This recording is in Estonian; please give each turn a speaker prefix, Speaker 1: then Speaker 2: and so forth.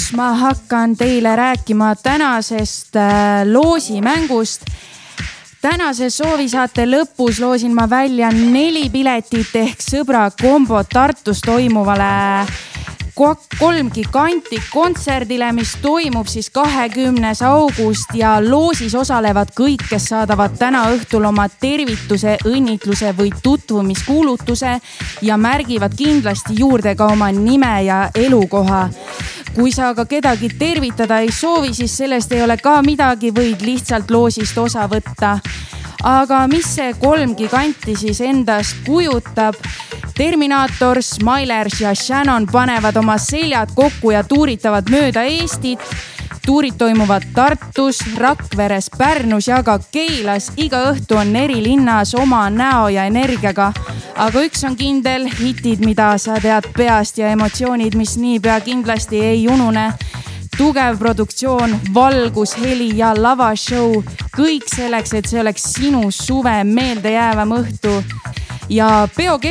Speaker 1: kus ma hakkan teile rääkima tänasest loosimängust. Tänase soovisaate lõpus loosin ma välja 4 piletit ehk sõbra kombo Tartus toimuvale 3 giganti kontserdile, mis toimub siis 20. august ja loosis osalevad kõik, kes saadavad täna õhtul oma tervituse, õnnitluse või tutvumiskuulutuse ja märgivad kindlasti juurde ka oma nime ja elukoha. Kui sa aga kedagi tervitada ei soovi, siis sellest ei ole ka midagi, võid lihtsalt loosist osa võtta. Aga mis see 3 giganti siis endast kujutab? Terminaator, Smilers ja Shannon panevad oma seljad kokku ja tuuritavad mööda Eestit. Tuurid toimuvad Tartus, Rakveres, Pärnus ja ka Keilas. Iga õhtu on eri linnas oma näo ja energiaga. Aga üks on kindel, hitid, mida sa tead peast ja emotsioonid, mis niipea kindlasti ei unune. Tugev produktsioon, valgus, heli ja lavashow. Kõik selleks, et see oleks sinu suve meeldejäävam õhtu. Ja